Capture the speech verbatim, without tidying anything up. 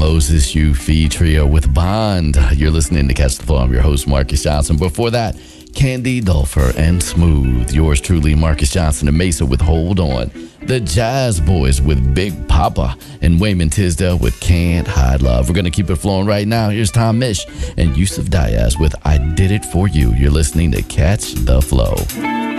Moses U. Fee Trio with Bond. You're listening to Catch the Flow. I'm your host, Marcus Johnson. Before that, Candy Dulfer and Smooth. Yours truly, Marcus Johnson and Mesa with Hold On. The Jazz Boys with Big Papa. And Wayman Tisdale with Can't Hide Love. We're going to keep it flowing right now. Here's Tom Misch and Yusuf Diaz with I Did It For You. You're listening to Catch the Flow.